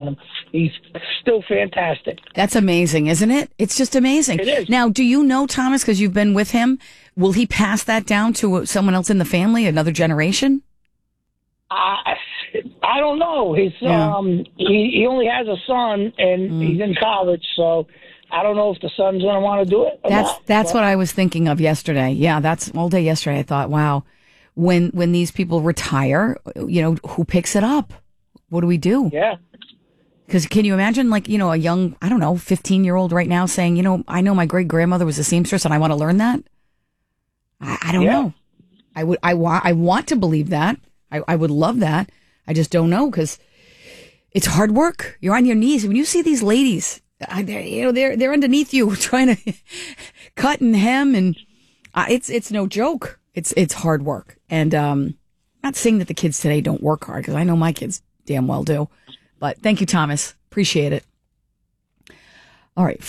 him. He's still fantastic. That's amazing, isn't it? It's just amazing. It is. Now, do you know, Thomas, because you've been with him, will he pass that down to someone else in the family, another generation? I don't know. His he only has a son, and he's in college, so I don't know if the son's going to want to do it. That's what I was thinking of yesterday. Yeah, that's all day yesterday. I thought, wow, when these people retire, who picks it up? What do we do? Yeah. Because can you imagine, a young, 15-year-old right now saying, I know my great grandmother was a seamstress, and I want to learn that. I don't know. I want to believe that. I would love that. I just don't know, because it's hard work. You're on your knees. When you see these ladies, they're underneath you trying to cut and hem, and it's no joke. It's hard work. And not saying that the kids today don't work hard, because I know my kids damn well do. But thank you, Thomas. Appreciate it. All right,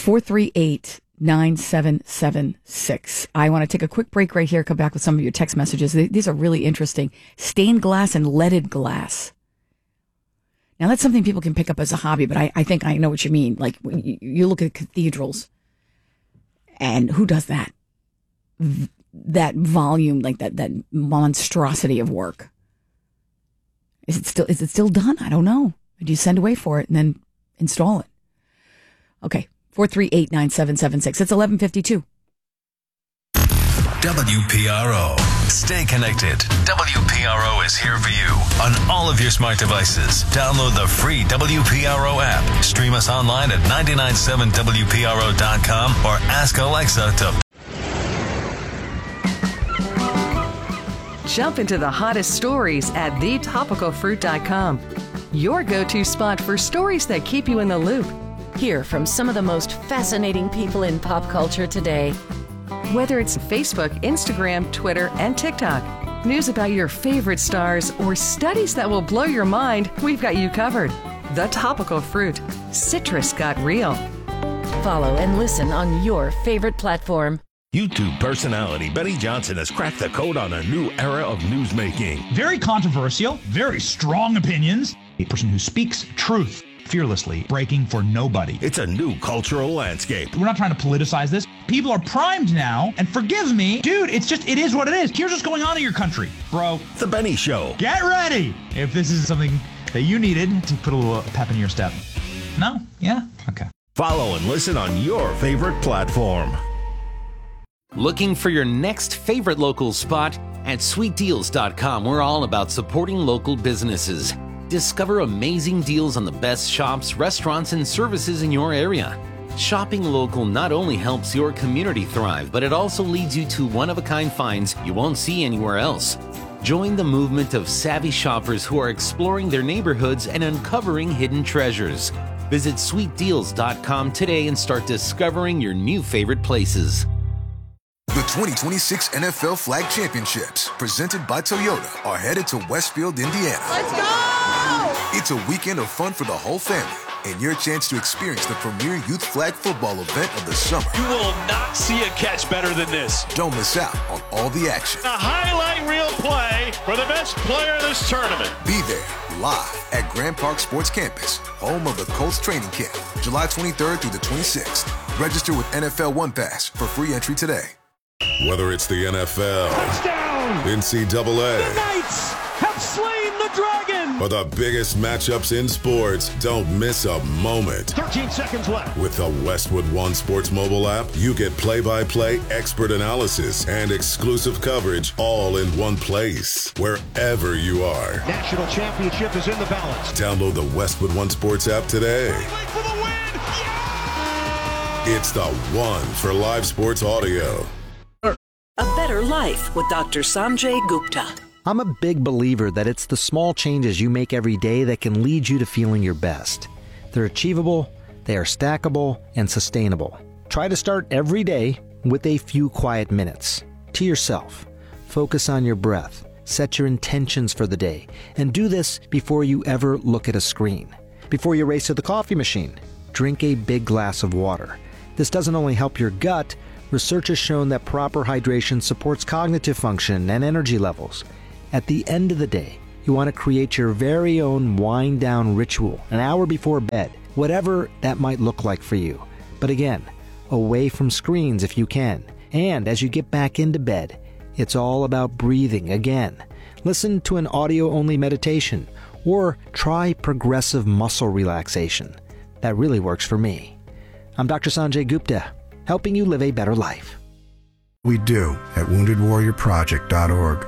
438-9776. I want to take a quick break right here, come back with some of your text messages. These are really interesting. Stained glass and leaded glass. Now, that's something people can pick up as a hobby, but I think I know what you mean. Like, you look at cathedrals, and who does that? That volume, like that monstrosity of work. Is it still done? I don't know. Do you send away for it and then install it? Okay, 438-9776. It's 11:52. WPRO. Stay connected. WPRO is here for you on all of your smart devices. Download the free WPRO app. Stream us online at 997WPRO.com or ask Alexa to... Jump into the hottest stories at thetopicalfruit.com. Your go-to spot for stories that keep you in the loop. Hear from some of the most fascinating people in pop culture today. Whether it's Facebook, Instagram, Twitter, and TikTok, news about your favorite stars, or studies that will blow your mind, we've got you covered. The Topical Fruit. Citrus got real. Follow and listen on your favorite platform. YouTube personality Benny Johnson has cracked the code on a new era of newsmaking. Very controversial, very strong opinions. A person who speaks truth fearlessly, breaking for nobody. It's a new cultural landscape. We're not trying to politicize this. People are primed now, and forgive me, dude, it is what it is. Here's what's going on in your country, bro. The Benny Show. Get ready if this is something that you needed to put a little pep in your step. No? Yeah? Okay. Follow and listen on your favorite platform. Looking for your next favorite local spot? At sweetdeals.com, we're all about supporting local businesses. Discover amazing deals on the best shops, restaurants, and services in your area. Shopping local not only helps your community thrive, but it also leads you to one-of-a-kind finds you won't see anywhere else. Join the movement of savvy shoppers who are exploring their neighborhoods and uncovering hidden treasures. Visit sweetdeals.com today and start discovering your new favorite places. The 2026 NFL Flag Championships, presented by Toyota, are headed to Westfield, Indiana. Let's go! It's a weekend of fun for the whole family, and your chance to experience the premier youth flag football event of the summer. You will not see a catch better than this. Don't miss out on all the action. A highlight reel play for the best player in this tournament. Be there, live at Grand Park Sports Campus, home of the Colts training camp, July 23rd through the 26th. Register with NFL One Pass for free entry today. Whether it's the NFL, touchdown, NCAA, the Knights have slain the Dragon, or the biggest matchups in sports, don't miss a moment. 13 seconds left. With the Westwood One Sports mobile app, you get play-by-play expert analysis and exclusive coverage all in one place, wherever you are. National championship is in the balance. Download the Westwood One Sports app today. For the win. Yeah! It's the one for live sports audio. A better life with Dr. Sanjay Gupta. I'm a big believer that it's the small changes you make every day that can lead you to feeling your best. They're achievable, they are stackable, and sustainable. Try to start every day with a few quiet minutes. To yourself. Focus on your breath. Set your intentions for the day. And do this before you ever look at a screen. Before you race to the coffee machine, drink a big glass of water. This doesn't only help your gut. Research has shown that proper hydration supports cognitive function and energy levels. At the end of the day, You want to create your very own wind-down ritual an hour before bed, whatever that might look like for you. But again, away from screens if you can. And as you get back into bed, it's all about breathing again. Listen to an audio-only meditation or try progressive muscle relaxation. That really works for me. I'm Dr. Sanjay Gupta, helping you live a better life. We do at woundedwarriorproject.org.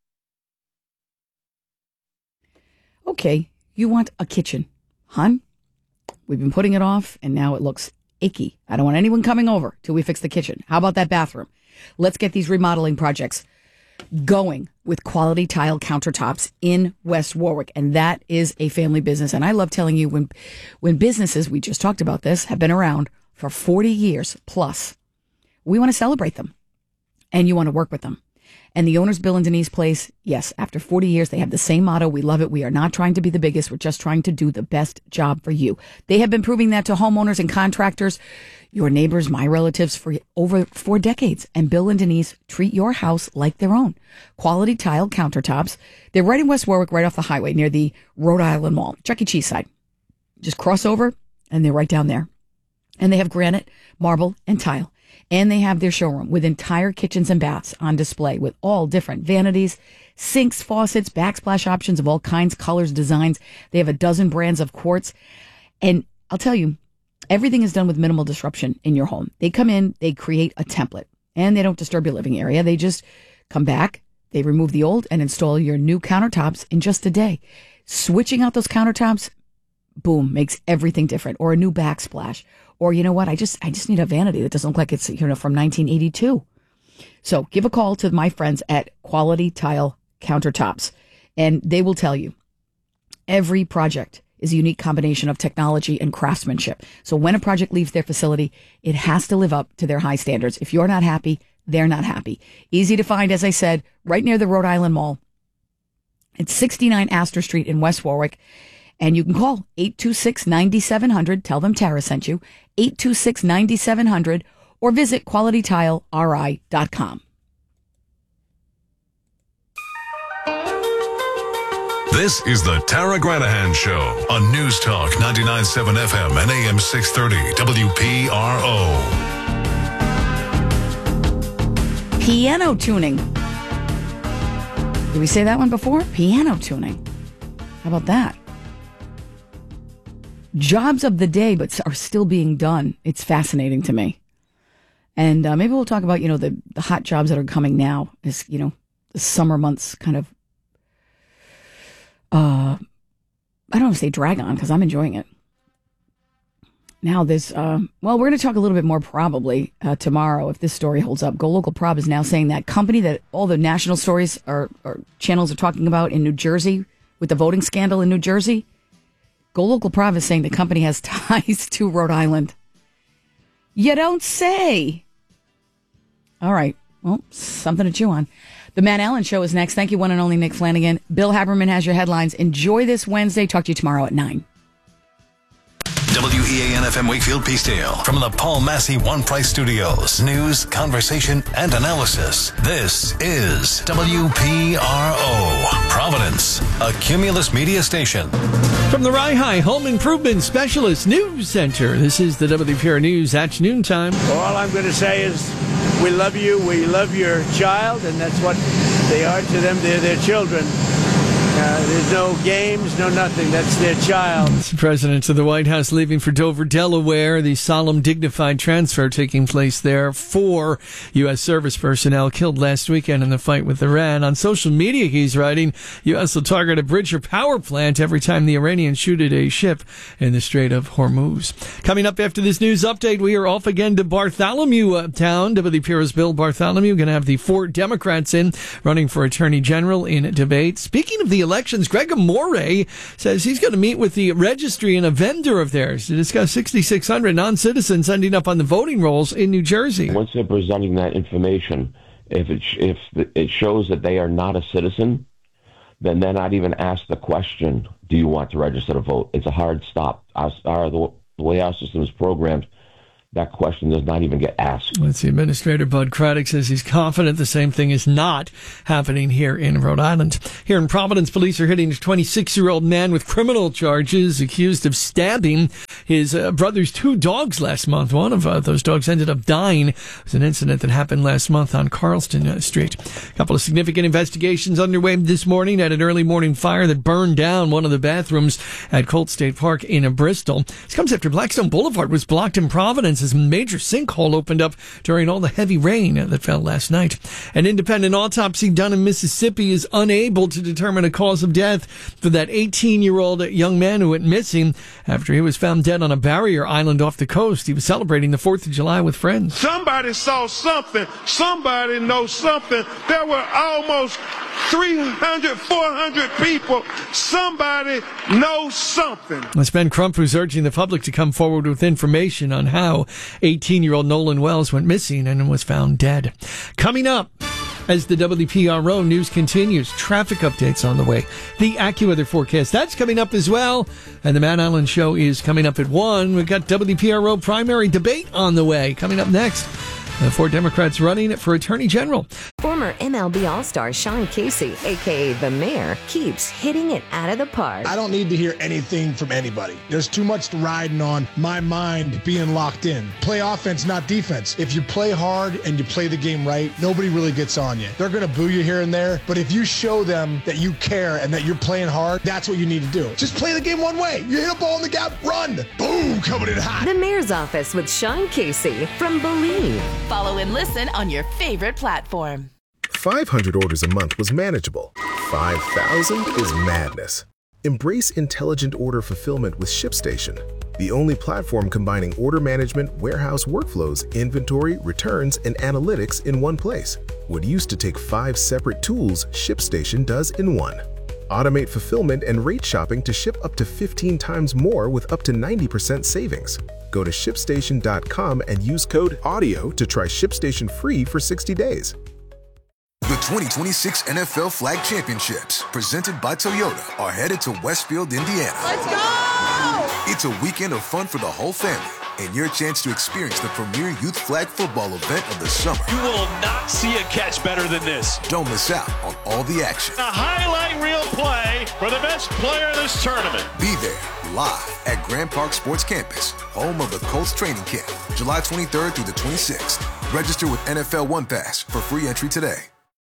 Okay, you want a kitchen, hon? We've been putting it off, and now it looks icky. I don't want anyone coming over till we fix the kitchen. How about that bathroom? Let's get these remodeling projects going with Quality Tile Countertops in West Warwick. And that is a family business. And I love telling you when businesses, we just talked about this, have been around for 40 years plus, we want to celebrate them and you want to work with them. And the owners, Bill and Denise Place, yes, after 40 years, they have the same motto. We love it. We are not trying to be the biggest. We're just trying to do the best job for you. They have been proving that to homeowners and contractors, your neighbors, my relatives, for over 4 decades. And Bill and Denise treat your house like their own. Quality Tile Countertops. They're right in West Warwick, right off the highway near the Rhode Island Mall, Chuck E. Cheese side. Just cross over and they're right down there. And they have granite, marble, and tile. And they have their showroom with entire kitchens and baths on display with all different vanities, sinks, faucets, backsplash options of all kinds, colors, designs. They have a dozen brands of quartz. And I'll tell you, everything is done with minimal disruption in your home. They come in, they create a template, and they don't disturb your living area. They just come back, they remove the old and install your new countertops in just a day. Switching out those countertops, boom, makes everything different. Or a new backsplash. Or, you know what, I just need a vanity that doesn't look like it's, from 1982. So give a call to my friends at Quality Tile Countertops, and they will tell you every project is a unique combination of technology and craftsmanship. So when a project leaves their facility, it has to live up to their high standards. If you're not happy, they're not happy. Easy to find, as I said, right near the Rhode Island Mall. It's 69 Astor Street in West Warwick. And you can call 826-9700. Tell them Tara sent you. 826-9700. Or visit QualityTileRI.com. This is the Tara Granahan Show on News Talk 99.7 FM and AM 630 WPRO. Piano tuning. Did we say that one before? Piano tuning. How about that? Jobs of the day, but are still being done. It's fascinating to me. And maybe we'll talk about, the hot jobs that are coming now as, the summer months kind of, I don't want to say drag on because I'm enjoying it. Now there's, we're going to talk a little bit more probably tomorrow if this story holds up. Go Local Prob is now saying that company that all the national stories or channels are talking about in New Jersey with the voting scandal in New Jersey. Go Local Prov is saying the company has ties to Rhode Island. You don't say. All right. Well, something to chew on. The Matt Allen Show is next. Thank you, one and only Nick Flanagan. Bill Haberman has your headlines. Enjoy this Wednesday. Talk to you tomorrow at 9. WEAN-FM Wakefield Peacedale from the Paul Massey One Price Studios. News, conversation, and analysis. This is WPRO, Providence, a Cumulus media station. From the Rye Home Improvement Specialist News Center, this is the WPRO News at noontime. All I'm going to say is we love you, we love your child, and that's what they are to them. They're their children. There's no games, no nothing. That's their child. The president of the White House leaving for Dover, Delaware. The solemn, dignified transfer taking place there. 4 U.S. service personnel killed last weekend in the fight with Iran. On social media, he's writing, U.S. will target a bridge or power plant every time the Iranians shoot at a ship in the Strait of Hormuz. Coming up after this news update, we are off again to Bartholomew town. WPRO's Bill Bartholomew going to have the 4 Democrats in running for Attorney General in debate. Speaking of the elections, Greg Amore says he's going to meet with the registry and a vendor of theirs to discuss 6,600 non-citizens ending up on the voting rolls in New Jersey. Once they're presenting that information, if it shows that they are not a citizen, then they're not even asked the question, do you want to register to vote? It's a hard stop. The way our system is programmed, that question does not even get asked. Let's see, Administrator Bud Craddock says he's confident the same thing is not happening here in Rhode Island. Here in Providence, police are hitting a 26-year-old man with criminal charges accused of stabbing his brother's 2 dogs last month. One of those dogs ended up dying. It was an incident that happened last month on Carlston Street. A couple of significant investigations underway this morning at an early morning fire that burned down one of the bathrooms at Colt State Park in Bristol. This comes after Blackstone Boulevard was blocked in Providence as a major sinkhole opened up during all the heavy rain that fell last night. An independent autopsy done in Mississippi is unable to determine a cause of death for that 18-year-old young man who went missing after he was found dead on a barrier island off the coast. He was celebrating the 4th of July with friends. Somebody saw something. Somebody knows something. There were almost 300, 400 people. Somebody knows something. That's Ben Crump, who's urging the public to come forward with information on how 18-year-old Nolan Wells went missing and was found dead. Coming up, as the WPRO news continues, traffic updates on the way. The AccuWeather forecast, that's coming up as well. And the Matt Allen Show is coming up at 1. We've got WPRO primary debate on the way. Coming up next, the 4 Democrats running for Attorney General. Former MLB All-Star Sean Casey, a.k.a. The Mayor, keeps hitting it out of the park. I don't need to hear anything from anybody. There's too much riding on my mind being locked in. Play offense, not defense. If you play hard and you play the game right, nobody really gets on you. They're going to boo you here and there, but if you show them that you care and that you're playing hard, that's what you need to do. Just play the game one way. You hit a ball in the gap, run. Boom, coming in hot. The Mayor's Office with Sean Casey from Believe. Follow and listen on your favorite platform. 500 orders a month was manageable. 5,000 is madness. Embrace intelligent order fulfillment with ShipStation, the only platform combining order management, warehouse workflows, inventory, returns, and analytics in one place. What used to take 5 separate tools, ShipStation does in one. Automate fulfillment and rate shopping to ship up to 15 times more with up to 90% savings. Go to ShipStation.com and use code AUDIO to try ShipStation free for 60 days. The 2026 NFL Flag Championships, presented by Toyota, are headed to Westfield, Indiana. Let's go! It's a weekend of fun for the whole family and your chance to experience the premier youth flag football event of the summer. You will not see a catch better than this. Don't miss out on all the action. A highlight reel play for the best player in this tournament. Be there live at Grand Park Sports Campus, home of the Colts training camp, July 23rd through the 26th. Register with NFL One Pass for free entry today.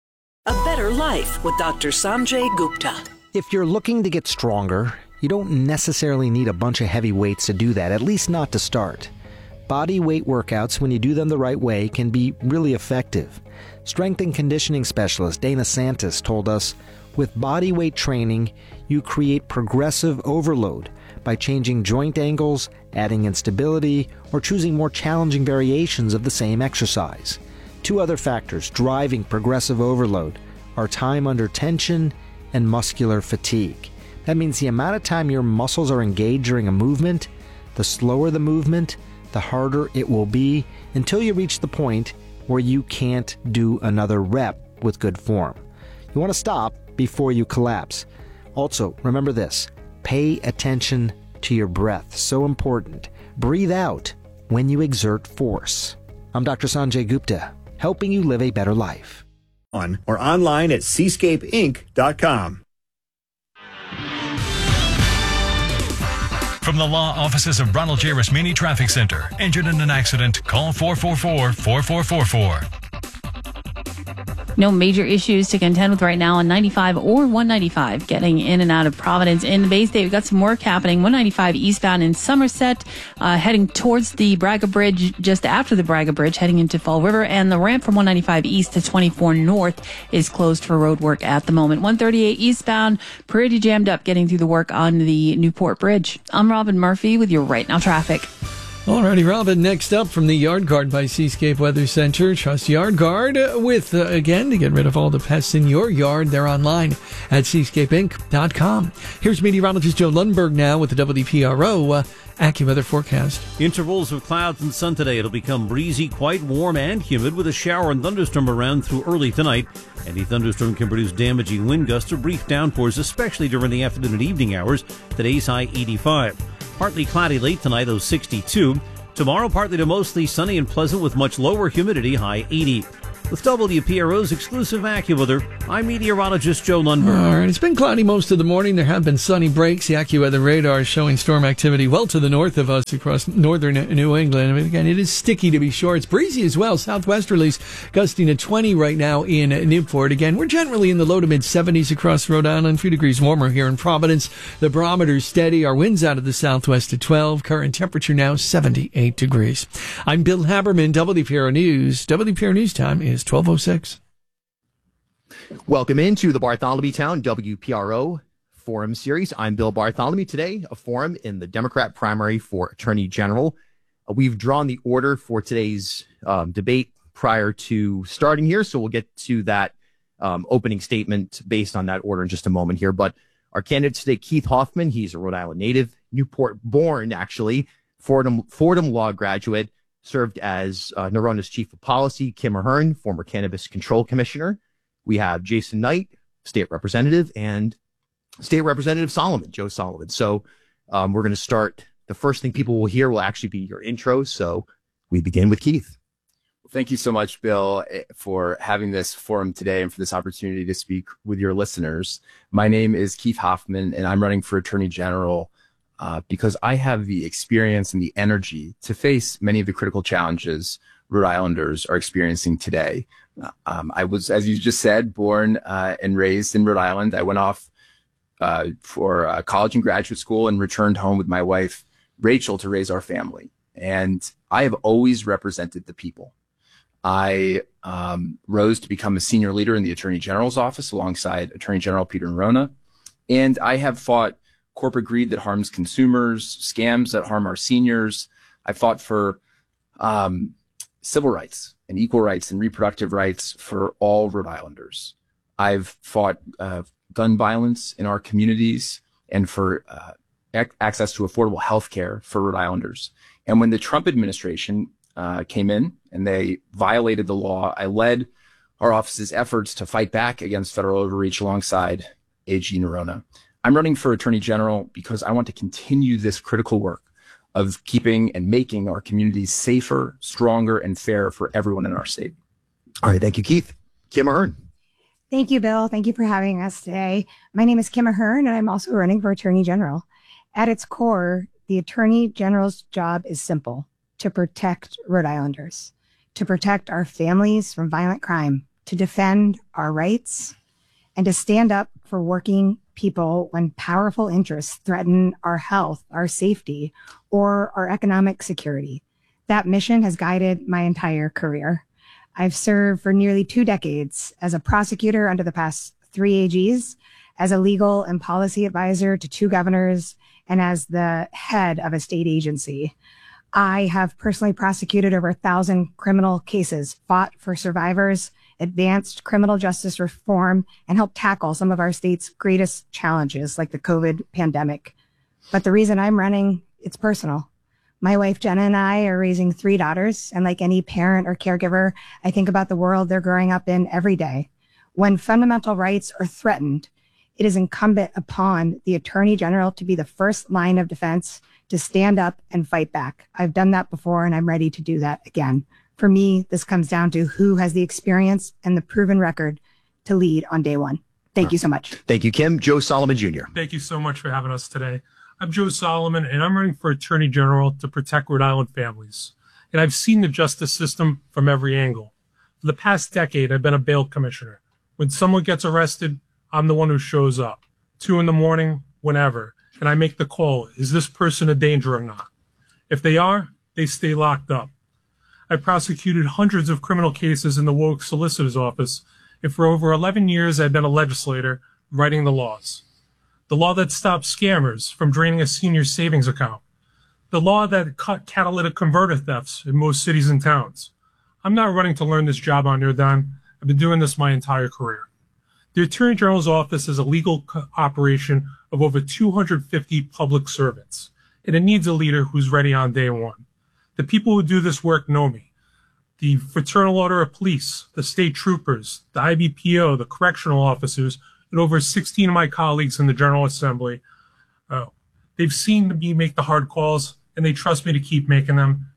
A Better Life with Dr. Sanjay Gupta. If you're looking to get stronger, you don't necessarily need a bunch of heavy weights to do that, at least not to start. Body weight workouts, when you do them the right way, can be really effective. Strength and conditioning specialist Dana Santos told us, with body weight training, you create progressive overload by changing joint angles, adding instability, or choosing more challenging variations of the same exercise. 2 other factors driving progressive overload are time under tension and muscular fatigue. That means the amount of time your muscles are engaged during a movement, the slower the movement, the harder it will be until you reach the point where you can't do another rep with good form. You want to stop before you collapse. Also, remember this, pay attention to your breath. So important. Breathe out when you exert force. I'm Dr. Sanjay Gupta, helping you live a better life. Or online at seascapeinc.com. From the law offices of Ronald J. Rasmini Traffic Center. Injured in an accident? Call 444-4444. No major issues to contend with right now on 95 or 195 getting in and out of Providence. In the Bay State, we've got some work happening. 195 eastbound in Somerset, heading towards the Braga Bridge, just after the Braga Bridge, heading into Fall River. And the ramp from 195 east to 24 north is closed for road work at the moment. 138 eastbound, pretty jammed up getting through the work on the Newport Bridge. I'm Robin Murphy with your Right Now Traffic. Alrighty, Robin, next up from the Yard Guard by Seascape Weather Center. Trust Yard Guard with, again, to get rid of all the pests in your yard. They're online at seascapeinc.com. Here's meteorologist Joe Lundberg now with the WPRO AccuWeather forecast. Intervals of clouds and sun today. It'll become breezy, quite warm and humid with a shower and thunderstorm around through early tonight. Any thunderstorm can produce damaging wind gusts or brief downpours, especially during the afternoon and evening hours. Today's high 85. Partly cloudy late tonight, though 62. Tomorrow, partly to mostly sunny and pleasant with much lower humidity, high 80. With WPRO's exclusive AccuWeather, I'm meteorologist Joe Lundberg. All right, it's been cloudy most of the morning. There have been sunny breaks. The AccuWeather radar is showing storm activity well to the north of us across northern New England. I mean, again, it is sticky to be sure. It's breezy as well. Southwesterlies gusting to 20 right now in Newport. Again, we're generally in the low to mid 70s across Rhode Island. A few degrees warmer here in Providence. The barometer's steady. Our winds out of the southwest at 12. Current temperature now 78 degrees. I'm Bill Haberman, WPRO News. WPRO News time is 12:06. Welcome into the Bartholomew Town WPRO Forum Series. I'm Bill Bartholomew. Today, a forum in the Democrat primary for Attorney General. We've drawn the order for today's debate prior to starting here, so we'll get to that opening statement based on that order in just a moment here. But our candidate today, Keith Hoffman, he's a Rhode Island native, Newport born, actually, Fordham Law graduate, served as Norona's chief of policy. Kim Ahern, former Cannabis Control Commissioner. We have Jason Knight, state representative, and State Representative Solomon, Joe Solomon. So we're going to start. The first thing people will hear will actually be your intro. So we begin with Keith. Well, thank you so much, Bill, for having this forum today and for this opportunity to speak with your listeners. My name is Keith Hoffman, and I'm running for Attorney General because I have the experience and the energy to face many of the critical challenges Rhode Islanders are experiencing today. I was, as you just said, born and raised in Rhode Island. I went off for college and graduate school and returned home with my wife, Rachel, to raise our family. And I have always represented the people. I rose to become a senior leader in the Attorney General's office alongside Attorney General Peter Norona. And I have fought corporate greed that harms consumers, scams that harm our seniors. I fought for civil rights and equal rights and reproductive rights for all Rhode Islanders. I've fought gun violence in our communities and for access to affordable health care for Rhode Islanders. And when the Trump administration came in and they violated the law, I led our office's efforts to fight back against federal overreach alongside AG Norona. I'm running for Attorney General because I want to continue this critical work of keeping and making our communities safer, stronger, and fairer for everyone in our state. All right. Thank you, Keith. Kim Ahern. Thank you, Bill. Thank you for having us today. My name is Kim Ahern, and I'm also running for Attorney General. At its core, the Attorney General's job is simple: to protect Rhode Islanders, to protect our families from violent crime, to defend our rights, and to stand up for working people when powerful interests threaten our health, our safety, or our economic security. That mission has guided my entire career. I've served for nearly 2 decades as a prosecutor under the past 3 AGs, as a legal and policy advisor to 2 governors, and as the head of a state agency. I have personally prosecuted over 1,000 criminal cases, fought for survivors, advanced criminal justice reform, and helped tackle some of our state's greatest challenges, like the COVID pandemic. But the reason I'm running, it's personal. My wife, Jenna, and I are raising 3 daughters, and like any parent or caregiver, I think about the world they're growing up in every day. When fundamental rights are threatened, it is incumbent upon the Attorney General to be the first line of defense, to stand up and fight back. I've done that before, and I'm ready to do that again. For me, this comes down to who has the experience and the proven record to lead on day one. Thank you so much. Thank you, Kim. Joe Solomon Jr. Thank you so much for having us today. I'm Joe Solomon, and I'm running for Attorney General to protect Rhode Island families. And I've seen the justice system from every angle. For the past decade, I've been a bail commissioner. When someone gets arrested, I'm the one who shows up. 2 a.m, whenever. And I make the call. Is this person a danger or not? If they are, they stay locked up. I prosecuted hundreds of criminal cases in the Woke Solicitor's Office, and for over 11 years, I've been a legislator writing the laws. The law that stops scammers from draining a senior savings account. The law that cut catalytic converter thefts in most cities and towns. I'm not running to learn this job on your dime. I've been doing this my entire career. The Attorney General's office is a legal operation of over 250 public servants, and it needs a leader who's ready on day one. The people who do this work know me. The Fraternal Order of Police, the state troopers, the IBPO, the correctional officers, and over 16 of my colleagues in the General Assembly. They've seen me make the hard calls, and they trust me to keep making them.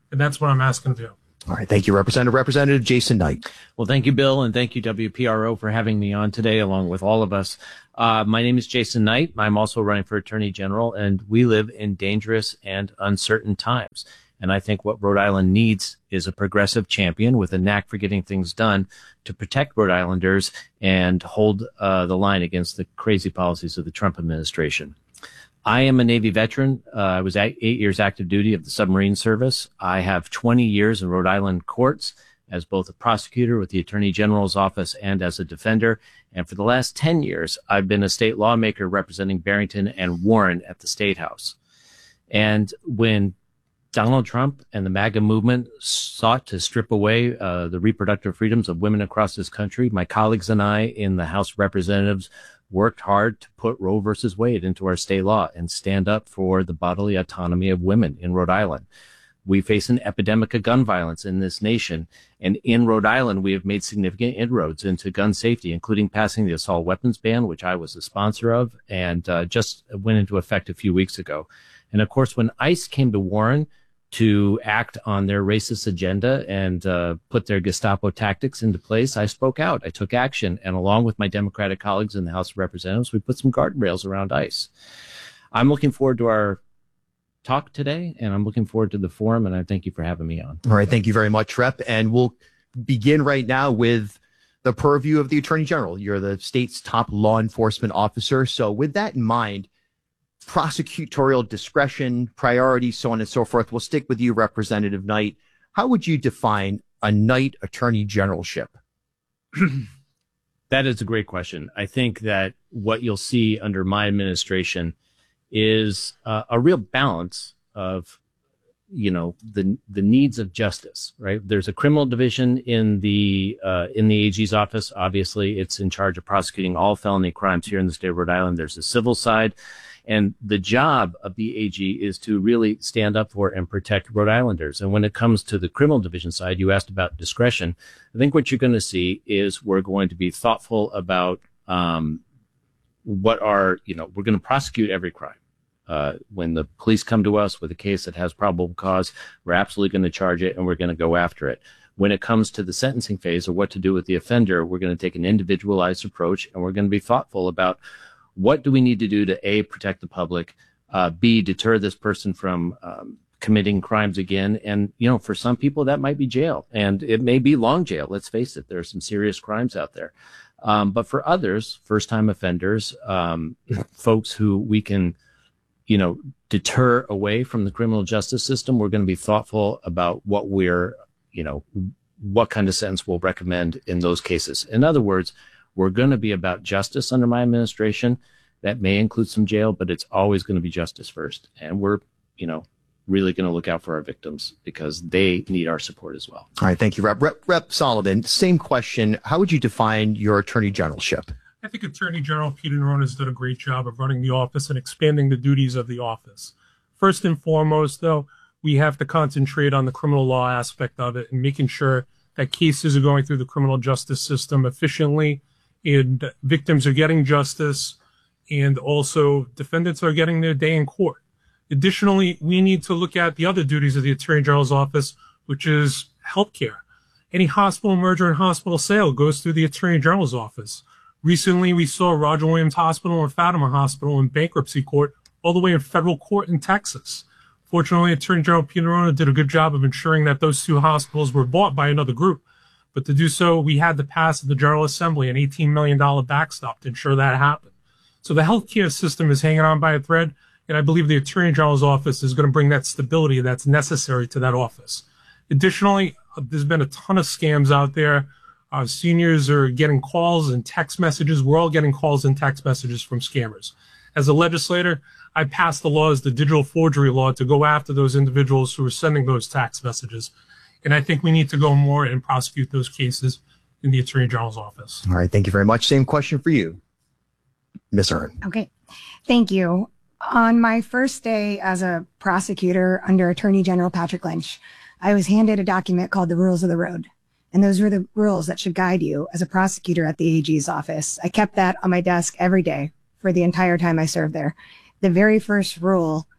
And that's what I'm asking to do. All right. Thank you, Representative Jason Knight. Well, thank you, Bill, and thank you, WPRO, for having me on today, along with all of us. My name is Jason Knight. I'm also running for Attorney General, and we live in dangerous and uncertain times. And I think what Rhode Island needs is a progressive champion with a knack for getting things done to protect Rhode Islanders and hold the line against the crazy policies of the Trump administration. I am a Navy veteran. I was 8 years active duty of the submarine service. I have 20 years in Rhode Island courts as both a prosecutor with the Attorney General's office and as a defender. And for the last 10 years, I've been a state lawmaker representing Barrington and Warren at the State House. And when Donald Trump and the MAGA movement sought to strip away the reproductive freedoms of women across this country, my colleagues and I in the House of Representatives worked hard to put Roe versus Wade into our state law and stand up for the bodily autonomy of women in Rhode Island. We face an epidemic of gun violence in this nation. And in Rhode Island, we have made significant inroads into gun safety, including passing the assault weapons ban, which I was a sponsor of, and just went into effect a few weeks ago. And of course, when ICE came to Warren to act on their racist agenda and put their Gestapo tactics into place, I spoke out. I took action. And along with my Democratic colleagues in the House of Representatives, we put some guardrails around ICE. I'm looking forward to our talk today, and I'm looking forward to the forum, and I thank you for having me on. All right. Thank you very much, Rep. And we'll begin right now with the purview of the Attorney General. You're the state's top law enforcement officer. So with that in mind, prosecutorial discretion, priorities, so on and so forth. We'll stick with you, Representative Knight. How would you define a Knight Attorney Generalship? That is a great question. I think that what you'll see under my administration is a real balance of, the needs of justice, right? There's a criminal division in the AG's office. Obviously, it's in charge of prosecuting all felony crimes here in the state of Rhode Island. There's a civil side. And the job of the AG is to really stand up for and protect Rhode Islanders. And when it comes to the criminal division side, you asked about discretion. I think what you're going to see is we're going to be thoughtful about we're going to prosecute every crime. When the police come to us with a case that has probable cause, we're absolutely going to charge it and we're going to go after it. When it comes to the sentencing phase or what to do with the offender, we're going to take an individualized approach and we're going to be thoughtful about what do we need to do to A, protect the public, B, deter this person from committing crimes again. And, for some people that might be jail, and it may be long jail. Let's face it. There are some serious crimes out there. But for others, first-time offenders, folks who we can, deter away from the criminal justice system, we're going to be thoughtful about what what kind of sentence we'll recommend in those cases. In other words, we're going to be about justice under my administration. That may include some jail, but it's always going to be justice first. And we're, really going to look out for our victims because they need our support as well. All right. Thank you, Rep. Sullivan. Same question. How would you define your Attorney Generalship? I think Attorney General Peter Neron has done a great job of running the office and expanding the duties of the office. First and foremost, though, we have to concentrate on the criminal law aspect of it and making sure that cases are going through the criminal justice system efficiently and victims are getting justice and also defendants are getting their day in court. Additionally, we need to look at the other duties of the Attorney General's office, which is healthcare. Any hospital merger and hospital sale goes through the Attorney General's office. Recently, we saw Roger Williams Hospital and Fatima Hospital in bankruptcy court, all the way in federal court in Texas. Fortunately, Attorney General Peter Neron did a good job of ensuring that those two hospitals were bought by another group. But to do so, we had to pass the General Assembly an $18 million backstop to ensure that happened. So the healthcare system is hanging on by a thread, and I believe the Attorney General's office is going to bring that stability that's necessary to that office. Additionally, there's been a ton of scams out there. Seniors are getting calls and text messages. We're all getting calls and text messages from scammers. As a legislator, I passed the laws, the digital forgery law, to go after those individuals who are sending those text messages. And I think we need to go more and prosecute those cases in the Attorney General's office. All right. Thank you very much. Same question for you, Ms. Earn. Okay. Thank you. On my first day as a prosecutor under Attorney General Patrick Lynch, I was handed a document called the Rules of the Road. And those were the rules that should guide you as a prosecutor at the AG's office. I kept that on my desk every day for the entire time I served there. The very first rule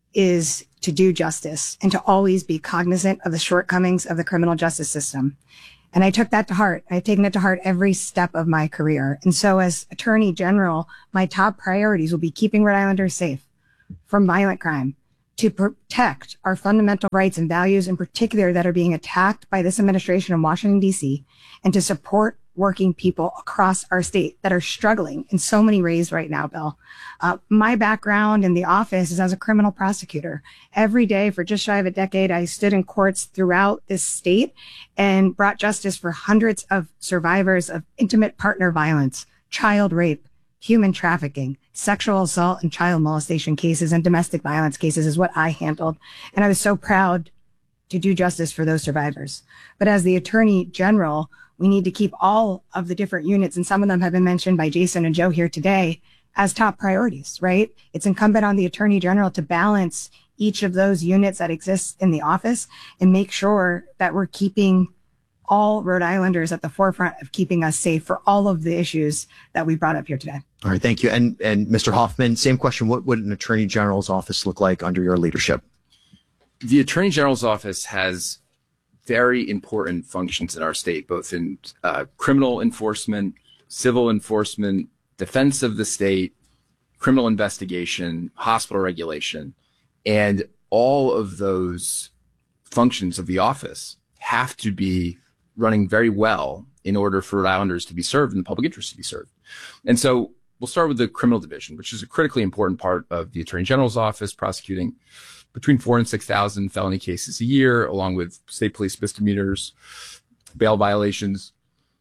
is to do justice and to always be cognizant of the shortcomings of the criminal justice system. And I took that to heart. I've taken it to heart every step of my career. And so as Attorney General, my top priorities will be keeping Rhode Islanders safe from violent crime, to protect our fundamental rights and values in particular that are being attacked by this administration in Washington, D.C., and to support working people across our state that are struggling in so many ways right now, Bill. My background in the office is as a criminal prosecutor. Every day for just shy of a decade, I stood in courts throughout this state and brought justice for hundreds of survivors of intimate partner violence, child rape, human trafficking, sexual assault and child molestation cases, and domestic violence cases is what I handled. And I was so proud to do justice for those survivors. But as the Attorney General, we need to keep all of the different units, and some of them have been mentioned by Jason and Joe here today, as top priorities, right? It's incumbent on the Attorney General to balance each of those units that exist in the office and make sure that we're keeping all Rhode Islanders at the forefront of keeping us safe for all of the issues that we brought up here today. All right, thank you. And Mr. Hoffman, same question. What would an Attorney General's office look like under your leadership? The Attorney General's office has very important functions in our state, both in criminal enforcement, civil enforcement, defense of the state, criminal investigation, hospital regulation, and all of those functions of the office have to be running very well in order for Rhode Islanders to be served and the public interest to be served. And so we'll start with the criminal division, which is a critically important part of the Attorney General's office, prosecuting between 4,000 and 6,000 felony cases a year, along with state police misdemeanors, bail violations.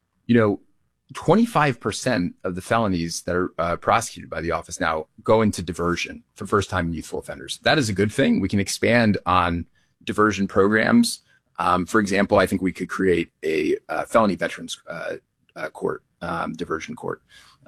25% of the felonies that are prosecuted by the office now go into diversion for first-time youthful offenders. That is a good thing. We can expand on diversion programs. For example, I think we could create a felony veterans court, diversion court.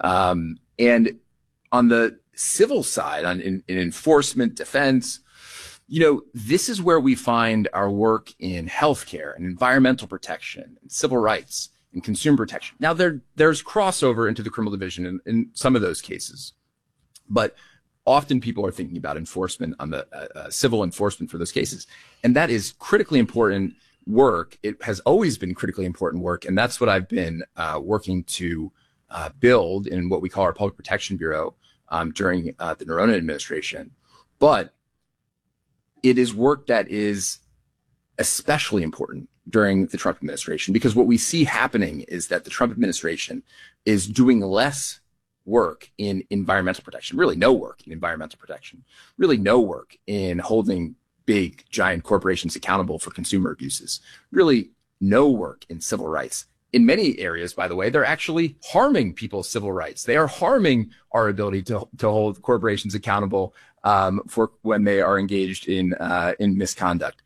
And on the civil side, in enforcement, defense, this is where we find our work in healthcare and environmental protection and civil rights and consumer protection. Now, there's crossover into the criminal division in some of those cases, but often people are thinking about enforcement on the civil enforcement for those cases. And that is critically important work. It has always been critically important work. And that's what I've been working to build in what we call our Public Protection Bureau during the Noronha administration. But it is work that is especially important during the Trump administration, because what we see happening is that the Trump administration is doing less work in environmental protection, really no work in environmental protection, really no work in holding big, giant corporations accountable for consumer abuses, really no work in civil rights. In many areas, by the way, they're actually harming people's civil rights. They are harming our ability to hold corporations accountable for when they are engaged in misconduct.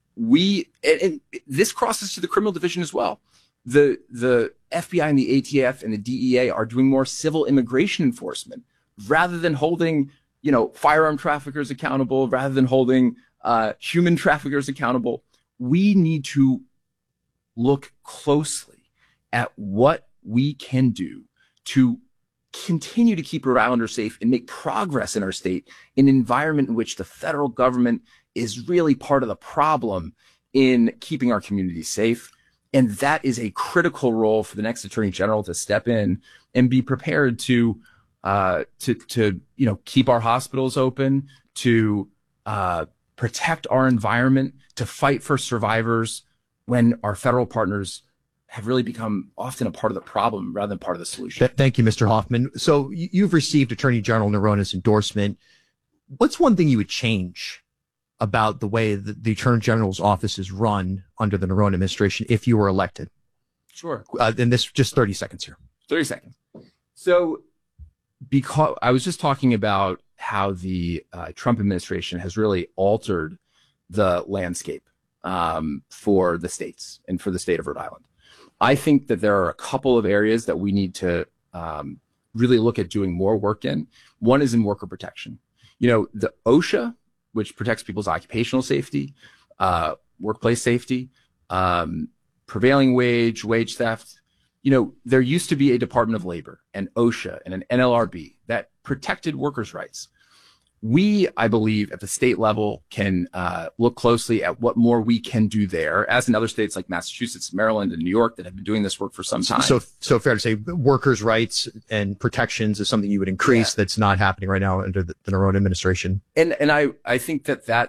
And this crosses to the criminal division as well. The FBI and the ATF and the DEA are doing more civil immigration enforcement rather than holding, firearm traffickers accountable, rather than holding human traffickers accountable. We need to look closely at what we can do to continue to keep Rhode Islanders safe and make progress in our state in an environment in which the federal government is really part of the problem in keeping our communities safe. And that is a critical role for the next Attorney General to step in and be prepared to keep our hospitals open, to protect our environment, to fight for survivors when our federal partners have really become often a part of the problem rather than part of the solution. Thank you, Mr. Hoffman. So you've received Attorney General Noronha's endorsement. What's one thing you would change about the way that the Attorney General's office is run under the Noronha administration if you were elected? Sure. And this just 30 seconds here. 30 seconds. So because I was just talking about how the Trump administration has really altered the landscape for the states and for the state of Rhode Island. I think that there are a couple of areas that we need to really look at doing more work in. One is in worker protection. The OSHA, which protects people's occupational safety, workplace safety, prevailing wage theft. There used to be a Department of Labor and OSHA and an NLRB that protected workers' rights. we, I believe, at the state level can look closely at what more we can do there, as in other states like Massachusetts, Maryland, and New York that have been doing this work for some time. So fair to say workers' rights and protections is something you would increase that's not happening right now under the Noronha administration. And I think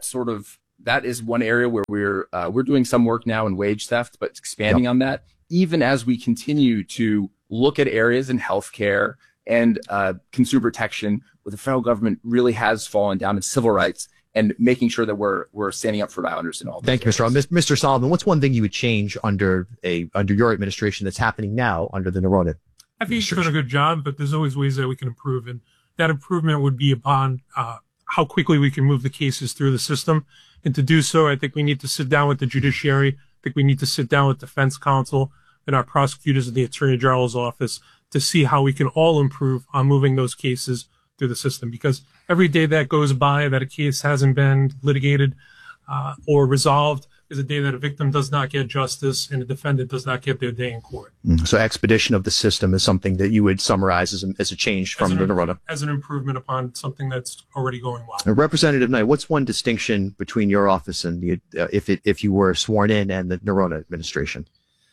that is one area where we're doing some work now in wage theft, but expanding on that, even as we continue to look at areas in healthcare and consumer protection where the federal government really has fallen down in civil rights, and making sure that we're standing up for Rhode Islanders in all. Thank you, Mr. Solomon. What's one thing you would change under your administration that's happening now under the Noronha? I think you've done a good job, but there's always ways that we can improve, and that improvement would be upon how quickly we can move the cases through the system. And to do so, I think we need to sit down with the judiciary. I think we need to sit down with defense counsel and our prosecutors in the Attorney General's office to see how we can all improve on moving those cases through the system. Because every day that goes by that a case hasn't been litigated or resolved is a day that a victim does not get justice and a defendant does not get their day in court. So expedition of the system is something that you would summarize as a change from the Noronha. As an improvement upon something that's already going well. Representative Knight, what's one distinction between your office and the if you were sworn in and the Noronha administration?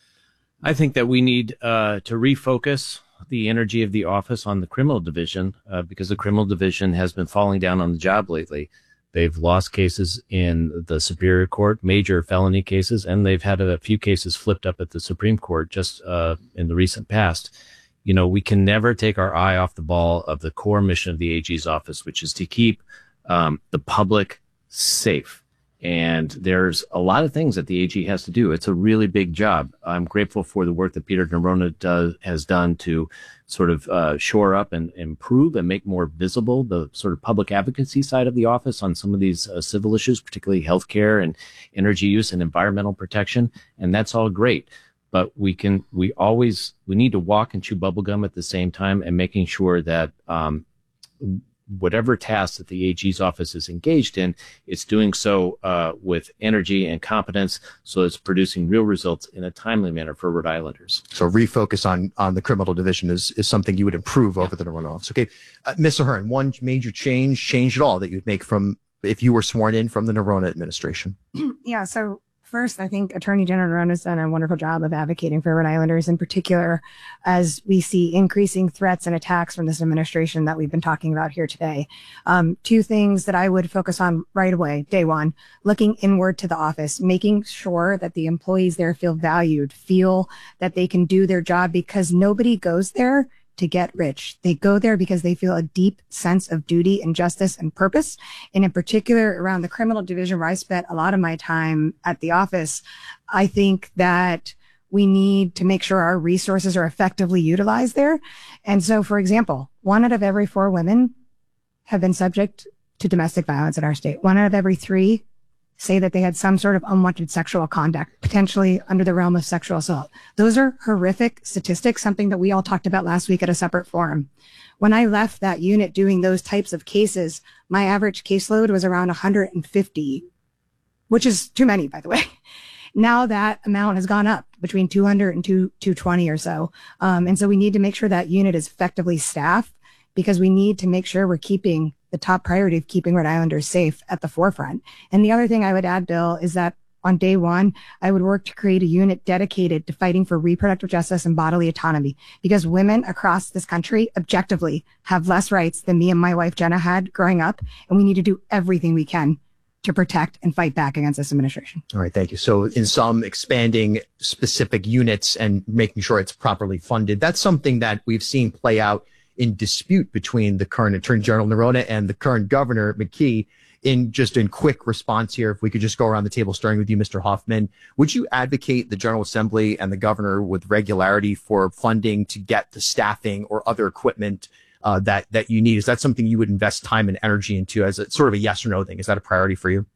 I think that we need to refocus the energy of the office on the criminal division because the criminal division has been falling down on the job lately. They've lost cases in the Superior Court, major felony cases, and they've had a few cases flipped up at the Supreme Court just in the recent past. You know, we can never take our eye off the ball of the core mission of the AG's office, which is to keep the public safe. And there's a lot of things that the AG has to do. It's a really big job. I'm grateful for the work that Peter Noronha has done to sort of shore up and improve and make more visible the sort of public advocacy side of the office on some of these civil issues, particularly healthcare and energy use and environmental protection. And that's all great. But we need to walk and chew bubblegum at the same time, and making sure that whatever task that the AG's office is engaged in, it's doing so with energy and competence, so it's producing real results in a timely manner for Rhode Islanders. So refocus on the criminal division is something you would improve over the Noronha office. Okay, Ms. Ahern, one major change at all that you'd make from if you were sworn in from the Noronha administration? Yeah, so first, I think Attorney General Noronha has done a wonderful job of advocating for Rhode Islanders, in particular, as we see increasing threats and attacks from this administration that we've been talking about here today. Two things that I would focus on right away. Day one, looking inward to the office, making sure that the employees there feel valued, feel that they can do their job, because nobody goes there to get rich. They go there because they feel a deep sense of duty and justice and purpose. And in particular, around the criminal division, where I spent a lot of my time at the office, I think that we need to make sure our resources are effectively utilized there. And so, for example, 1 out of every 4 women have been subject to domestic violence in our state. 1 out of every 3 say that they had some sort of unwanted sexual conduct, potentially under the realm of sexual assault. Those are horrific statistics, something that we all talked about last week at a separate forum. When I left that unit doing those types of cases, my average caseload was around 150, which is too many, by the way. Now that amount has gone up between 200 and 220 or so. And so we need to make sure that unit is effectively staffed, because we need to make sure we're keeping the top priority of keeping Rhode Islanders safe at the forefront. And the other thing I would add, Bill, is that on day one, I would work to create a unit dedicated to fighting for reproductive justice and bodily autonomy, because women across this country objectively have less rights than me and my wife Jenna had growing up. And we need to do everything we can to protect and fight back against this administration. All right, thank you. So in some, expanding specific units and making sure it's properly funded, that's something that we've seen play out in dispute between the current Attorney General Noronha and the current Governor McKee. In quick response here, if we could just go around the table, starting with you, Mr. Hoffman, would you advocate the General Assembly and the Governor with regularity for funding to get the staffing or other equipment that you need? Is that something you would invest time and energy into as a sort of a yes or no thing? Is that a priority for you?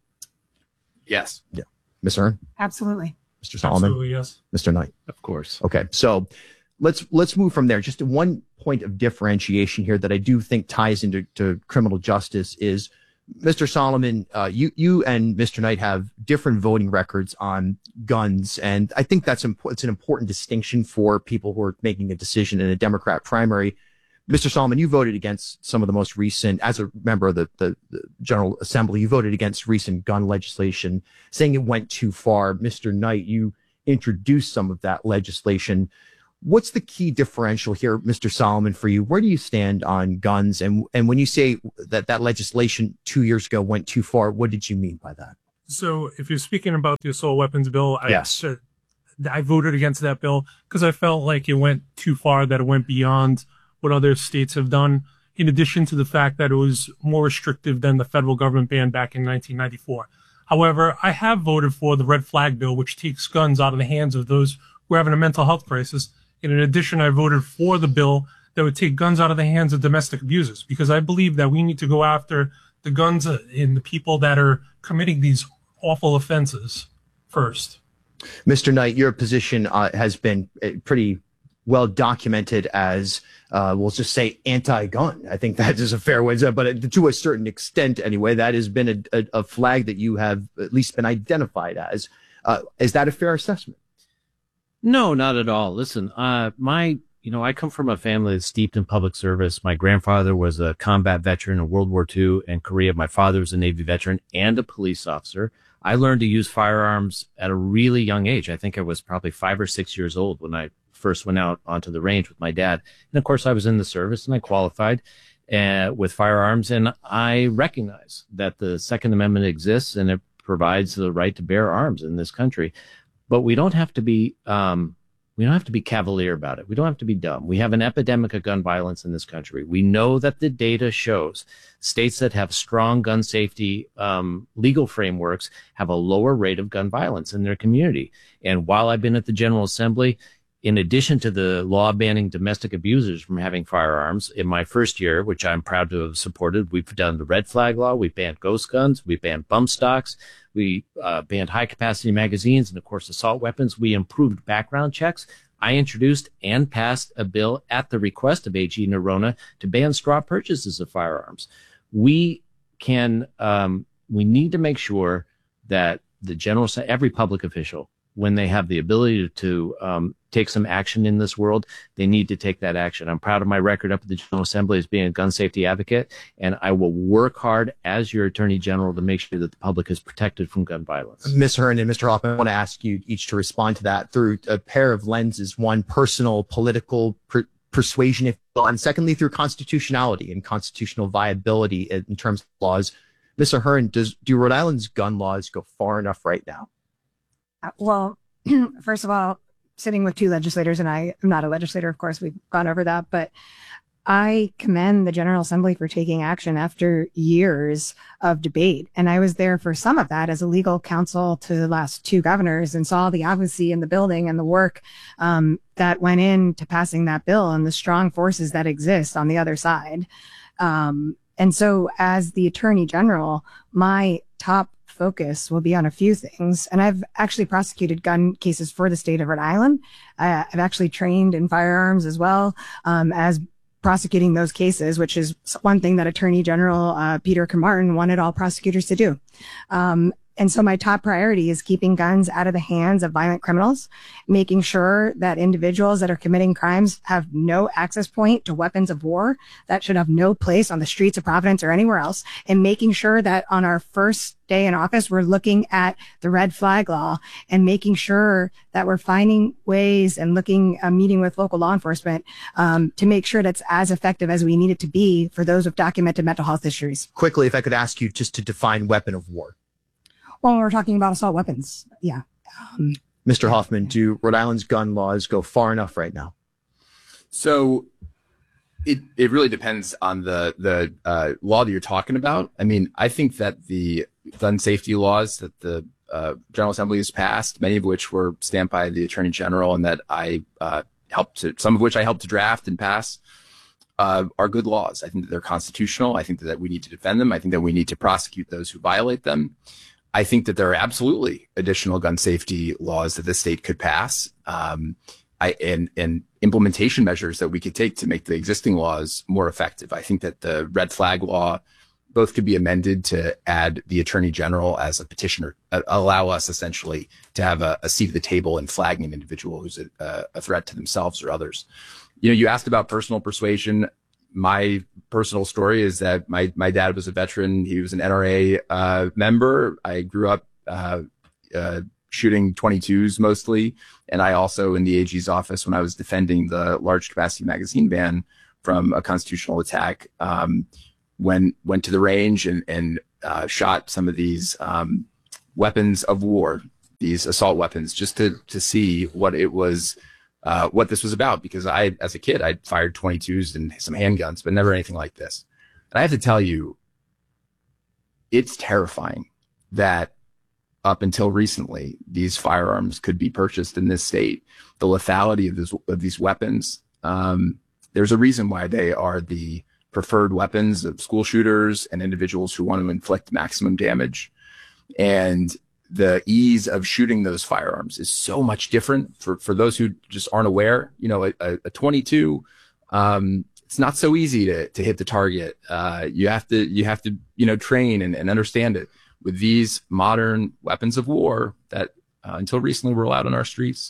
Yes. Yeah. Ms. Ahern? Absolutely. Mr. Solomon? Absolutely, yes. Mr. Knight? Of course. Okay. So let's move from there. Just one point of differentiation here that I do think ties into criminal justice is, Mr. Solomon, you and Mr. Knight have different voting records on guns, and I think it's an important distinction for people who are making a decision in a Democrat primary. Mr. Solomon, you voted against some of the most recent, as a member of the General Assembly, you voted against recent gun legislation, saying it went too far. Mr. Knight, you introduced some of that legislation. What's the key differential here, Mr. Solomon, for you? Where do you stand on guns? And when you say that legislation 2 years ago went too far, what did you mean by that? So if you're speaking about the assault weapons bill, Yes. I voted against that bill because I felt like it went too far, that it went beyond what other states have done, in addition to the fact that it was more restrictive than the federal government ban back in 1994. However, I have voted for the red flag bill, which takes guns out of the hands of those who are having a mental health crisis. And in addition, I voted for the bill that would take guns out of the hands of domestic abusers, because I believe that we need to go after the guns in the people that are committing these awful offenses first. Mr. Knight, your position has been pretty well documented as, we'll just say, anti-gun. I think that is a fair way to say, but to a certain extent anyway, that has been a flag that you have at least been identified as. Is that a fair assessment? No, not at all. Listen, I come from a family that's steeped in public service. My grandfather was a combat veteran in World War II and Korea. My father was a Navy veteran and a police officer. I learned to use firearms at a really young age. I think I was probably 5 or 6 years old when I first went out onto the range with my dad. And of course, I was in the service and I qualified with firearms. And I recognize that the Second Amendment exists and it provides the right to bear arms in this country. But we don't have to be cavalier about it. We don't have to be dumb. We have an epidemic of gun violence in this country. We know that the data shows states that have strong gun safety legal frameworks have a lower rate of gun violence in their community. And while I've been at the General Assembly, in addition to the law banning domestic abusers from having firearms, in my first year, which I'm proud to have supported, we've done the red flag law, we banned ghost guns, we banned bump stocks, we banned high capacity magazines, and of course assault weapons. We improved background checks. I introduced and passed a bill at the request of AG Noronha to ban straw purchases of firearms. We need to make sure that every public official, when they have the ability to take some action in this world, they need to take that action. I'm proud of my record up at the General Assembly as being a gun safety advocate, and I will work hard as your Attorney General to make sure that the public is protected from gun violence. Ms. Hearn and Mr. Hoffman, I want to ask you each to respond to that through a pair of lenses: one, personal political persuasion, if you will, and secondly, through constitutionality and constitutional viability in terms of laws. Mr. Hearn, do Rhode Island's gun laws go far enough right now? Well, first of all, sitting with two legislators, and I am not a legislator, of course, we've gone over that, but I commend the General Assembly for taking action after years of debate. And I was there for some of that as a legal counsel to the last two governors and saw the advocacy in the building and the work that went into passing that bill and the strong forces that exist on the other side. And so as the Attorney General, my top focus will be on a few things. And I've actually prosecuted gun cases for the state of Rhode Island. I've actually trained in firearms as well as prosecuting those cases, which is one thing that Attorney General Peter Carmartin wanted all prosecutors to do. And so my top priority is keeping guns out of the hands of violent criminals, making sure that individuals that are committing crimes have no access point to weapons of war that should have no place on the streets of Providence or anywhere else, and making sure that on our first day in office, we're looking at the red flag law and making sure that we're finding ways and meeting with local law enforcement to make sure that's as effective as we need it to be for those with documented mental health issues. Quickly, if I could ask you just to define weapon of war. Well, we're talking about assault weapons. Yeah. Mr. Hoffman, do Rhode Island's gun laws go far enough right now? So it really depends on the law that you're talking about. I mean, I think that the gun safety laws that the General Assembly has passed, many of which were stamped by the Attorney General and that some of which I helped to draft and pass, are good laws. I think that they're constitutional. I think that we need to defend them. I think that we need to prosecute those who violate them. I think that there are absolutely additional gun safety laws that the state could pass, and implementation measures that we could take to make the existing laws more effective. I think that the red flag law both could be amended to add the Attorney General as a petitioner, allow us essentially to have a seat at the table in flagging an individual who's a threat to themselves or others. You know, you asked about personal persuasion. my personal story is that my dad was a veteran. He was an NRA member. I grew up shooting 22s mostly. And I also, in the AG's office, when I was defending the large capacity magazine ban from a constitutional attack, went to the range and shot some of these weapons of war, these assault weapons, just to see what it was, what this was about. Because as a kid, I'd fired 22s and some handguns, but never anything like this. And I have to tell you, it's terrifying that up until recently, these firearms could be purchased in this state. The lethality of these weapons, there's a reason why they are the preferred weapons of school shooters and individuals who want to inflict maximum damage. And the ease of shooting those firearms is so much different for those who just aren't aware. You know, a 22, it's not so easy to hit the target. You have to, train and understand it. With these modern weapons of war that until recently were allowed on our streets,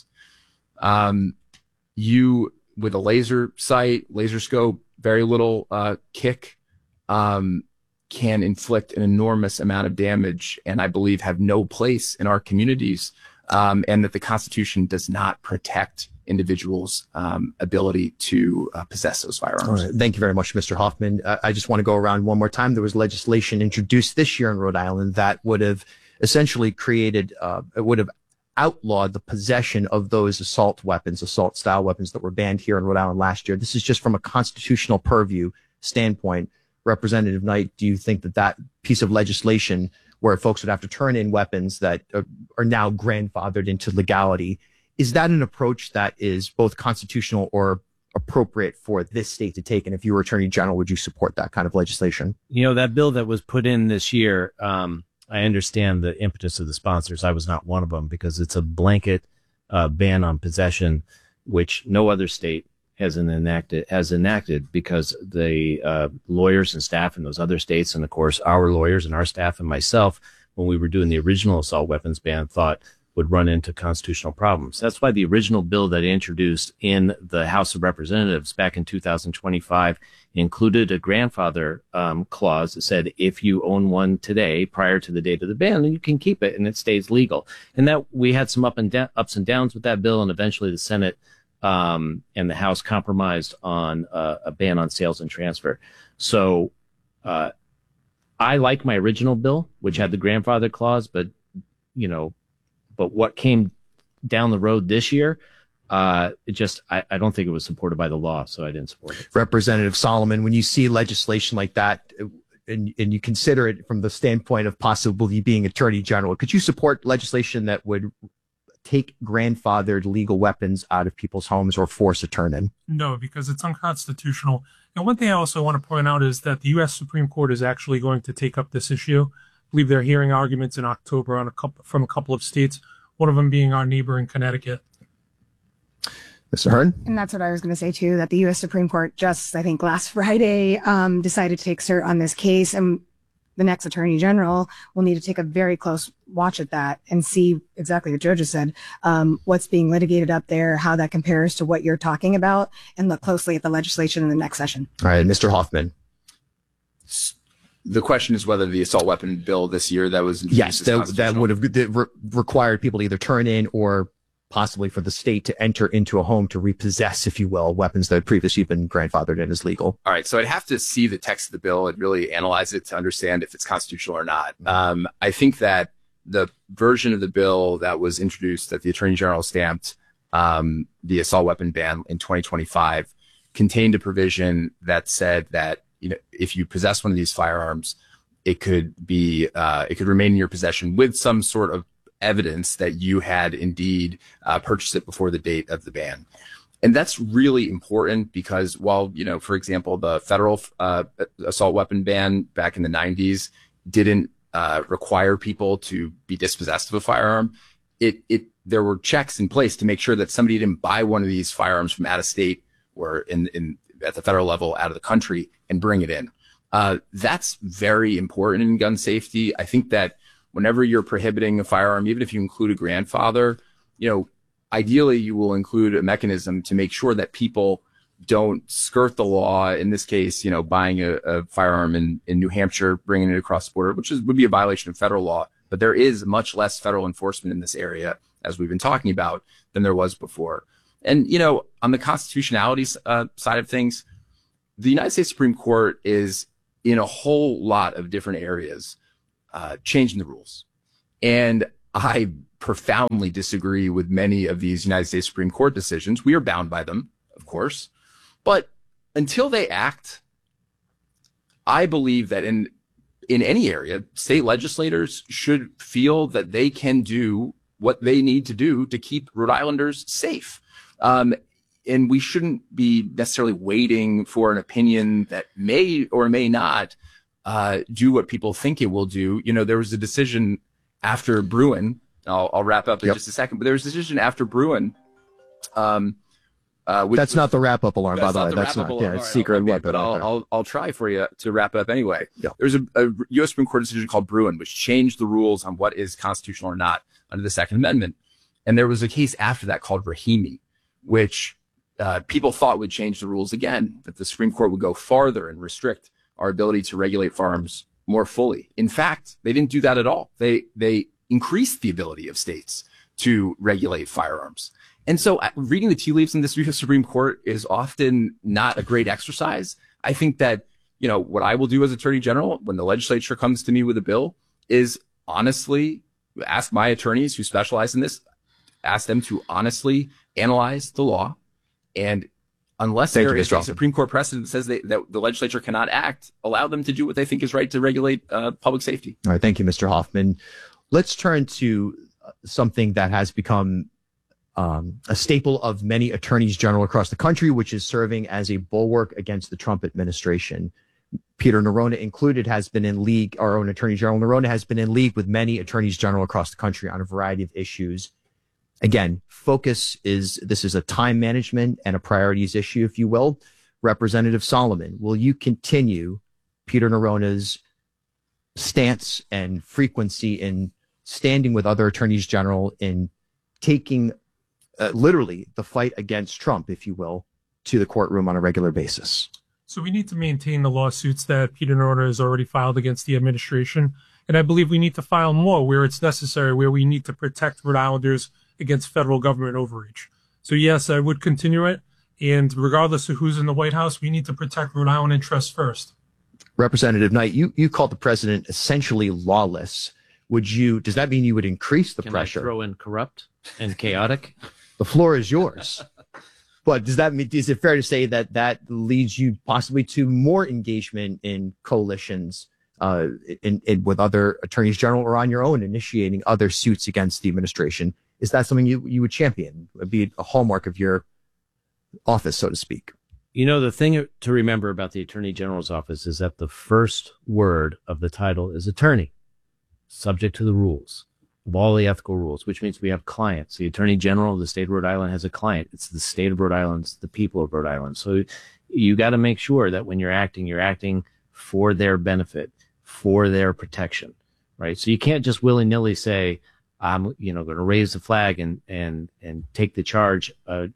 you, with a laser sight, laser scope, very little kick, can inflict an enormous amount of damage, and I believe have no place in our communities, and that the Constitution does not protect individuals' ability to possess those firearms. All right. Thank you very much, Mr. Hoffman. I just want to go around one more time. There was legislation introduced this year in Rhode Island that would have essentially created, it would have outlawed the possession of those assault style weapons that were banned here in Rhode Island last year. This is just from a constitutional purview standpoint. Representative Knight, do you think that piece of legislation where folks would have to turn in weapons that are now grandfathered into legality, is that an approach that is both constitutional or appropriate for this state to take? And if you were Attorney General, would you support that kind of legislation? You know, that bill that was put in this year, I understand the impetus of the sponsors. I was not one of them because it's a blanket ban on possession, which no other state has enacted because the lawyers and staff in those other states, and of course our lawyers and our staff and myself, when we were doing the original assault weapons ban, thought would run into constitutional problems. That's why the original bill that I introduced in the House of Representatives back in 2025 included a grandfather clause that said if you own one today prior to the date of the ban, then you can keep it and it stays legal. And that we had some ups and downs with that bill, and eventually the Senate and the House compromised on a ban on sales and transfer. So I like my original bill, which had the grandfather clause, but what came down the road this year, I don't think it was supported by the law, so I didn't support it. Representative Solomon, when you see legislation like that and you consider it from the standpoint of possibly being Attorney General, could you support legislation that would take grandfathered legal weapons out of people's homes or force a turn-in? No, because it's unconstitutional. And one thing I also want to point out is that the U.S. Supreme Court is actually going to take up this issue. I believe they're hearing arguments in October from a couple of states, one of them being our neighbor in Connecticut. Mr. Hearn? And that's what I was going to say, too, that the U.S. Supreme Court just, I think, last Friday decided to take cert on this case. And the next Attorney General will need to take a very close watch at that and see exactly what Joe just said, what's being litigated up there, how that compares to what you're talking about, and look closely at the legislation in the next session. All right, Mr. Hoffman. The question is whether the assault weapon bill this year that was that would have required people to either turn in or possibly for the state to enter into a home to repossess, if you will, weapons that had previously been grandfathered in as legal. All right, so I'd have to see the text of the bill and really analyze it to understand if it's constitutional or not. I think that the version of the bill that was introduced that the Attorney General stamped, the assault weapon ban in 2025, contained a provision that said that if you possess one of these firearms, it could remain in your possession with some sort of evidence that you had indeed purchased it before the date of the ban. And that's really important because while, for example, the federal assault weapon ban back in the 90s didn't require people to be dispossessed of a firearm, there were checks in place to make sure that somebody didn't buy one of these firearms from out of state or at the federal level out of the country and bring it in. That's very important in gun safety. I think that whenever you're prohibiting a firearm, even if you include a grandfather, ideally you will include a mechanism to make sure that people don't skirt the law. In this case, buying a firearm in New Hampshire, bringing it across the border, would be a violation of federal law. But there is much less federal enforcement in this area, as we've been talking about, than there was before. And, on the constitutionality side of things, the United States Supreme Court is in a whole lot of different areas changing the rules. And I profoundly disagree with many of these United States Supreme Court decisions. We are bound by them, of course. But until they act, I believe that in any area, state legislators should feel that they can do what they need to do to keep Rhode Islanders safe. And we shouldn't be necessarily waiting for an opinion that may or may not do what people think it will do. There was a decision after Bruen. I'll wrap up in just a second, but there was a decision after Bruen. That's not the wrap-up alarm, by the way. That's not. Yeah, it's secret weapon. But I'll try for you to wrap up anyway. Yeah. There's a U.S. Supreme Court decision called Bruen, which changed the rules on what is constitutional or not under the Second Amendment. And there was a case after that called Rahimi, which people thought would change the rules again, that the Supreme Court would go farther and restrict our ability to regulate firearms more fully. In fact, they didn't do that at all. They increased the ability of states to regulate firearms. And so reading the tea leaves in this Supreme Court is often not a great exercise. I think that, what I will do as Attorney General when the legislature comes to me with a bill is honestly ask my attorneys who specialize in this, ask them to honestly analyze the law. And unless there is a Supreme Court precedent that says that the legislature cannot act, allow them to do what they think is right to regulate public safety. All right. Thank you, Mr. Hoffman. Let's turn to something that has become a staple of many attorneys general across the country, which is serving as a bulwark against the Trump administration. Peter Neronha included has been in league, our own Attorney General Neronha has been in league with many attorneys general across the country on a variety of issues. Again, this is a time management and a priorities issue, if you will. Representative Solomon, will you continue Peter Neronha's stance and frequency in standing with other attorneys general in taking literally the fight against Trump, if you will, to the courtroom on a regular basis? So we need to maintain the lawsuits that Peter Neronha has already filed against the administration. And I believe we need to file more where it's necessary, where we need to protect Rhode Islanders against federal government overreach. So yes, I would continue it. And regardless of who's in the White House, we need to protect Rhode Island interests first. Representative Knight, you called the president essentially lawless. Does that mean you would increase the pressure? Can I throw in corrupt and chaotic? The floor is yours. But is it fair to say that leads you possibly to more engagement in coalitions with other attorneys general or on your own initiating other suits against the administration? Is that something you would champion? Would be a hallmark of your office, so to speak? The thing to remember about the Attorney General's office is that the first word of the title is attorney, subject to the rules of all the ethical rules, which means we have clients. The Attorney General of the state of Rhode Island has a client. It's the state of Rhode Island. It's the people of Rhode Island. So you got to make sure that when you're acting for their benefit, for their protection, right? So you can't just willy-nilly say, I'm, going to raise the flag and take the charge,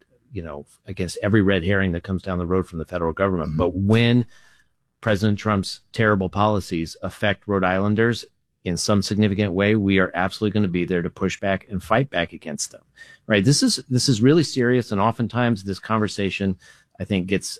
against every red herring that comes down the road from the federal government. Mm-hmm. But when President Trump's terrible policies affect Rhode Islanders in some significant way, we are absolutely going to be there to push back and fight back against them, right? This is really serious. And oftentimes this conversation, I think, gets,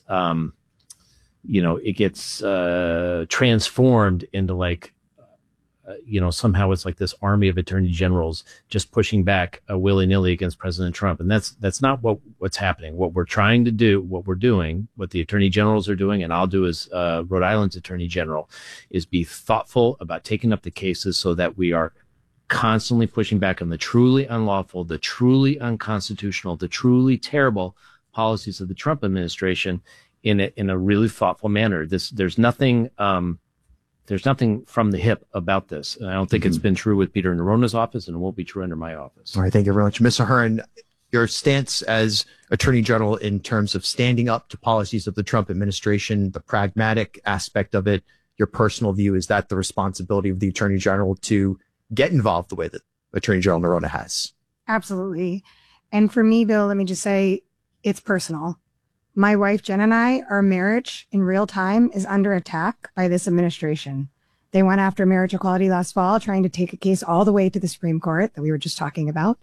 transformed into somehow it's like this army of attorney generals just pushing back willy-nilly against President Trump. And that's not what's happening. What we're trying to do, what the attorney generals are doing, and I'll do as Rhode Island's attorney general, is be thoughtful about taking up the cases so that we are constantly pushing back on the truly unlawful, the truly unconstitutional, the truly terrible policies of the Trump administration in a really thoughtful manner. There's nothing from the hip about this. And I don't think it's been true with Peter Neronha's office, and it won't be true under my office. All right. Thank you very much. Ms. Ahern, your stance as Attorney General in terms of standing up to policies of the Trump administration, the pragmatic aspect of it, your personal view, is that the responsibility of the Attorney General to get involved the way that Attorney General Neronha has? Absolutely. And for me, Bill, let me just say it's personal. My wife, Jen, and I, our marriage in real time is under attack by this administration. They went after marriage equality last fall, trying to take a case all the way to the Supreme Court that we were just talking about.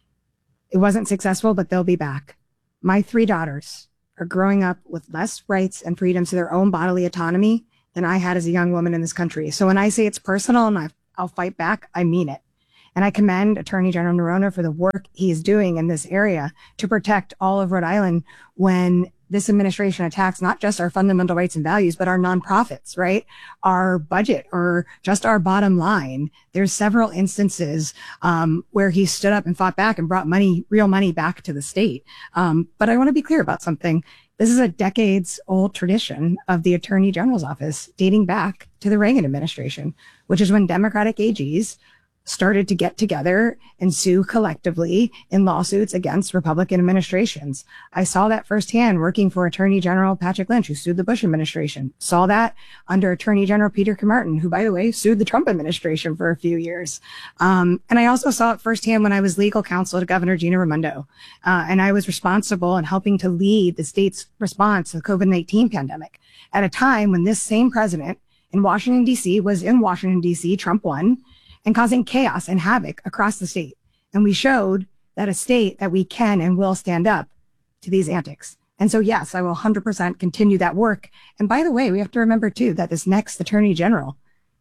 It wasn't successful, but they'll be back. My 3 daughters are growing up with less rights and freedoms to their own bodily autonomy than I had as a young woman in this country. So when I say it's personal and I'll fight back, I mean it. And I commend Attorney General Noronha for the work he is doing in this area to protect all of Rhode Island when this administration attacks not just our fundamental rights and values, but our nonprofits, right? Our budget or just our bottom line. There's several instances where he stood up and fought back and brought money, real money back to the state. But I want to be clear about something. This is a decades old tradition of the Attorney General's office dating back to the Reagan administration, which is when Democratic AGs started to get together and sue collectively in lawsuits against Republican administrations. I saw that firsthand working for Attorney General Patrick Lynch, who sued the Bush administration. Saw that under Attorney General Peter Martin, who, by the way, sued the Trump administration for a few years. And I also saw it firsthand when I was legal counsel to Governor Gina Raimondo. And I was responsible in helping to lead the state's response to the COVID-19 pandemic at a time when this same president in Washington, D.C. was in Washington, D.C., Trump won, and causing chaos and havoc across the state. And we showed that a state that we can and will stand up to these antics. And so, yes, I will 100% continue that work. And by the way, we have to remember, too, that this next Attorney General,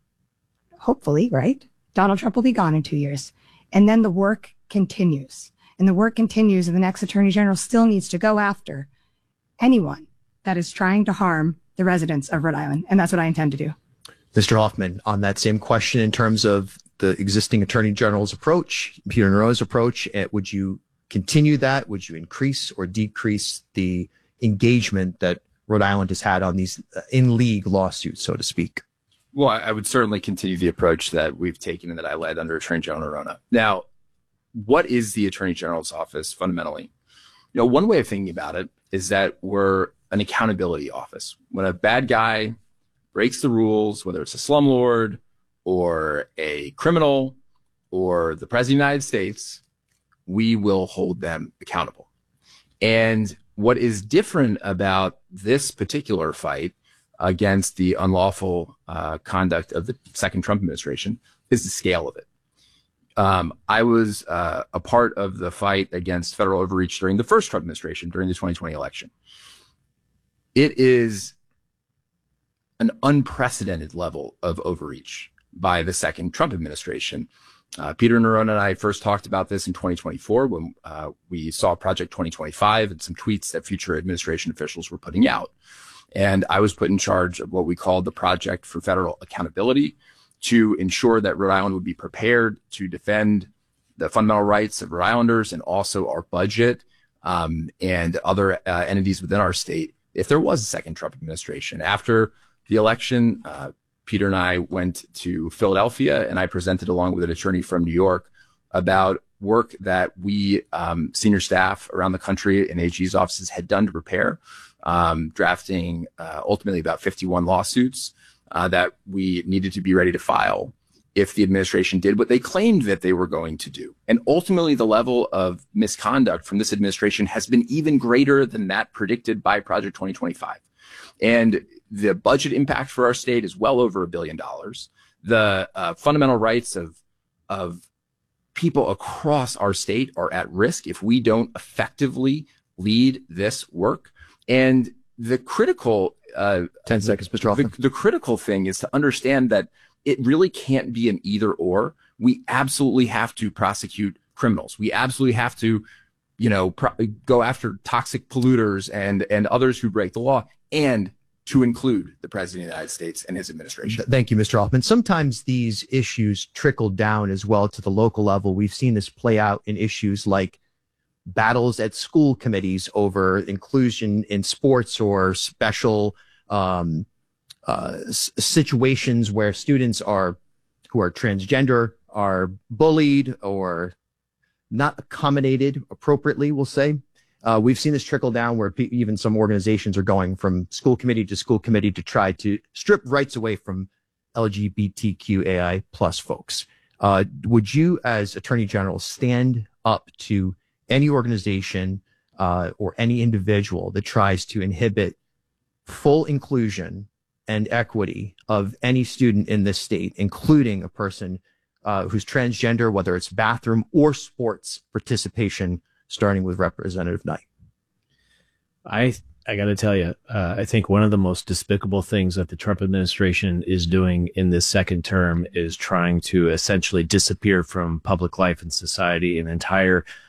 hopefully, right, Donald Trump will be gone in 2 years. And then the work continues. And the work continues, and the next Attorney General still needs to go after anyone that is trying to harm the residents of Rhode Island. And that's what I intend to do. Mr. Hoffman, on that same question in terms of the existing Attorney General's approach, Peter Noronha's approach, would you continue that? Would you increase or decrease the engagement that Rhode Island has had on these in-league lawsuits, so to speak? Well, I would certainly continue the approach that we've taken and that I led under Attorney General Noronha. Now, what is the Attorney General's office fundamentally? You know, one way of thinking about it is that we're an accountability office. When a bad guy breaks the rules, whether it's a slumlord or a criminal or the President of the United States, we will hold them accountable. And what is different about this particular fight against the unlawful conduct of the second Trump administration is the scale of it. I was a part of the fight against federal overreach during the first Trump administration, during the 2020 election. It is an unprecedented level of overreach by the second Trump administration. Peter Noronha and I first talked about this in 2024 when we saw Project 2025 and some tweets that future administration officials were putting out. And I was put in charge of what we called the Project for Federal Accountability to ensure that Rhode Island would be prepared to defend the fundamental rights of Rhode Islanders and also our budget and other entities within our state if there was a second Trump administration. After the election, Peter and I went to Philadelphia, and I presented along with an attorney from New York about work that we, senior staff around the country in AG's offices had done to prepare, drafting ultimately about 51 lawsuits that we needed to be ready to file if the administration did what they claimed that they were going to do. And ultimately, the level of misconduct from this administration has been even greater than that predicted by Project 2025. And the budget impact for our state is well over $1 billion. The fundamental rights of people across our state are at risk if we don't effectively lead this work. And the critical 10 seconds, Mr. Hoffman. The critical thing is to understand that it really can't be an either or. We absolutely have to prosecute criminals. We absolutely have to, go after toxic polluters and others who break the law, and to include the President of the United States and his administration. Thank you, Mr. Hoffman. Sometimes these issues trickle down as well to the local level. We've seen this play out in issues like battles at school committees over inclusion in sports or special situations where students who are transgender are bullied or not accommodated appropriately, we'll say. We've seen this trickle down where even some organizations are going from school committee to try to strip rights away from LGBTQAI plus folks. Would you, as Attorney General, stand up to any organization or any individual that tries to inhibit full inclusion and equity of any student in this state, including a person who's transgender, whether it's bathroom or sports participation, starting with Representative Knight. I got to tell you, I think one of the most despicable things that the Trump administration is doing in this second term is trying to essentially disappear from public life and society an entire